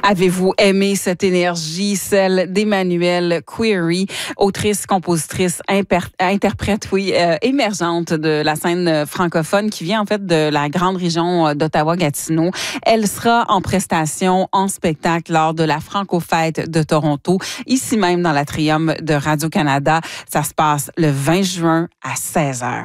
Avez-vous aimé cette énergie, celle d'Emmanuelle Query, autrice, compositrice, interprète, émergente de la scène francophone qui vient en fait de la grande région d'Ottawa-Gatineau. Elle sera en prestation, en spectacle lors de la Franco-Fête de Toronto, ici même dans l'Atrium de Radio-Canada. Ça se passe le 20 juin à 16h.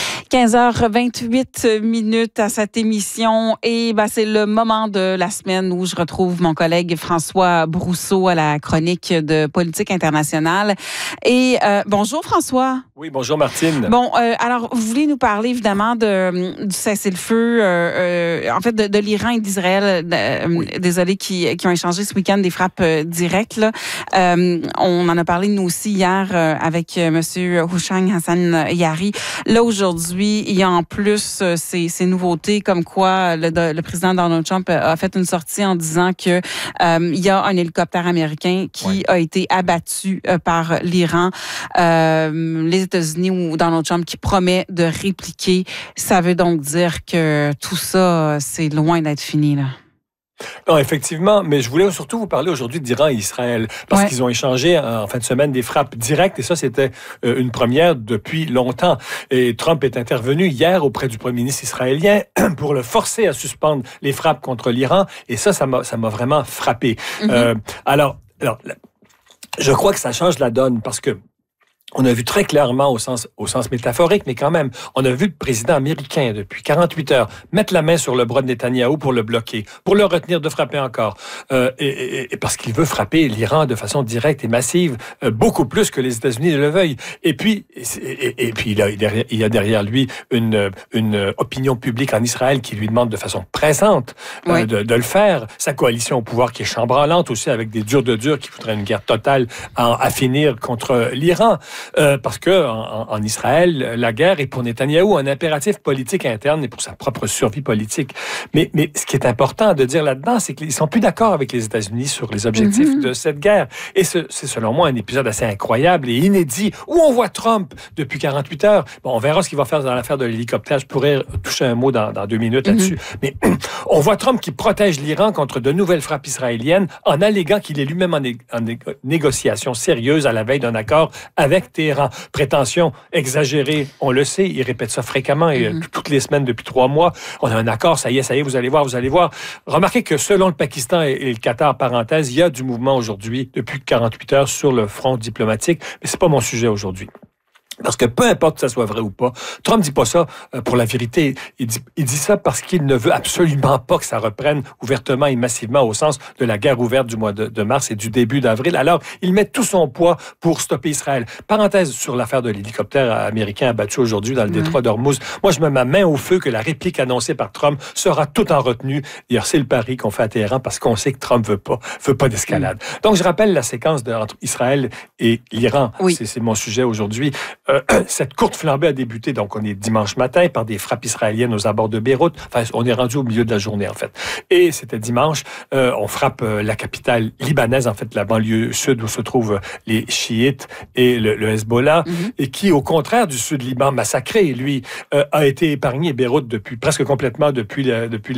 15h28 à cette émission et c'est le moment de la semaine où je retrouve mon collègue François Brousseau à la chronique de politique internationale. Et bonjour François. Oui, bonjour Martine. Bon, alors vous voulez nous parler évidemment du cessez-le-feu, en fait de l'Iran et d'Israël, Oui. désolé, qui ont échangé ce week-end des frappes directes. Là. On en a parlé nous aussi hier avec Monsieur Houchang Hassan Yari. Là aujourd'hui, il y a en plus ces nouveautés comme quoi le président Donald Trump a fait une sortie en disant que il y a un hélicoptère américain qui a été abattu par l'Iran. Les États-Unis ou Donald Trump qui promet de répliquer. Ça veut donc dire que tout ça, c'est loin d'être fini, là. Non, effectivement, mais je voulais surtout vous parler aujourd'hui d'Iran et Israël, parce qu'ils ont échangé en fin de semaine des frappes directes, et ça, c'était une première depuis longtemps. Et Trump est intervenu hier auprès du premier ministre israélien pour le forcer à suspendre les frappes contre l'Iran, et ça m'a vraiment frappé. Alors, je crois que ça change la donne, parce que on a vu très clairement au sens métaphorique, mais quand même, on a vu le président américain depuis 48 heures mettre la main sur le bras de Netanyahou pour le bloquer, pour le retenir de frapper encore. Et parce qu'il veut frapper l'Iran de façon directe et massive, beaucoup plus que les États-Unis ne le veuillent. Et puis il y a derrière lui une opinion publique en Israël qui lui demande de façon pressante de le faire. Sa coalition au pouvoir qui est chambranlante aussi, avec des durs de durs qui voudraient une guerre totale à finir contre l'Iran. Parce que en Israël, la guerre est pour Netanyahou un impératif politique interne et pour sa propre survie politique. Mais ce qui est important de dire là-dedans, c'est qu'ils sont plus d'accord avec les États-Unis sur les objectifs de cette guerre. Et c'est selon moi un épisode assez incroyable et inédit où on voit Trump depuis 48 heures. Bon, on verra ce qu'il va faire dans l'affaire de l'hélicoptère. Je pourrais toucher un mot dans 2 minutes là-dessus. Mais on voit Trump qui protège l'Iran contre de nouvelles frappes israéliennes en alléguant qu'il est lui-même en négociation sérieuse à la veille d'un accord avec Téhéran. Prétention exagérée, on le sait, il répète ça fréquemment et toutes les semaines depuis 3 mois. On a un accord, ça y est, vous allez voir. Remarquez que selon le Pakistan et le Qatar, parenthèse, il y a du mouvement aujourd'hui depuis 48 heures sur le front diplomatique, mais c'est pas mon sujet aujourd'hui. Parce que peu importe que ça soit vrai ou pas, Trump dit pas ça pour la vérité. Il dit ça parce qu'il ne veut absolument pas que ça reprenne ouvertement et massivement au sens de la guerre ouverte du mois de mars et du début d'avril. Alors, il met tout son poids pour stopper Israël. Parenthèse sur l'affaire de l'hélicoptère américain abattu aujourd'hui dans le détroit d'Ormuz. Moi, je mets ma main au feu que la réplique annoncée par Trump sera tout en retenue. D'ailleurs, c'est le pari qu'on fait à Téhéran parce qu'on sait que Trump veut pas d'escalade. Donc, je rappelle la séquence entre Israël et l'Iran. C'est mon sujet aujourd'hui. Cette courte flambée a débuté, donc on est dimanche matin, par des frappes israéliennes aux abords de Beyrouth. Enfin, on est rendu au milieu de la journée, en fait. Et c'était dimanche, on frappe la capitale libanaise, en fait, la banlieue sud où se trouvent les chiites et le Hezbollah, et qui, au contraire du sud-Liban massacré, lui, a été épargné, Beyrouth, presque complètement depuis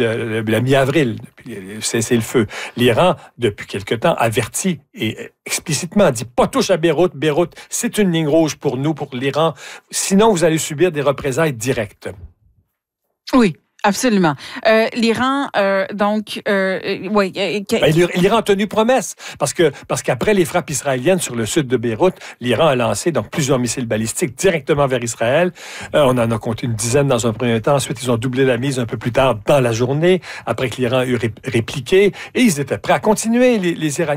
la mi-avril, depuis le cessez-le-feu. L'Iran, depuis quelque temps, avertit et explicitement dit « Pas touche à Beyrouth. Beyrouth, c'est une ligne rouge pour nous, pour l'Iran. Sinon, vous allez subir des représailles directes. » Oui. Absolument. L'Iran, donc, l'Iran a tenu promesse parce qu'après les frappes israéliennes sur le sud de Beyrouth, l'Iran a lancé donc plusieurs missiles balistiques directement vers Israël. On en a compté une dizaine dans un premier temps. Ensuite, ils ont doublé la mise un peu plus tard dans la journée, après que l'Iran a eu répliqué, et ils étaient prêts à continuer. Les Iraniens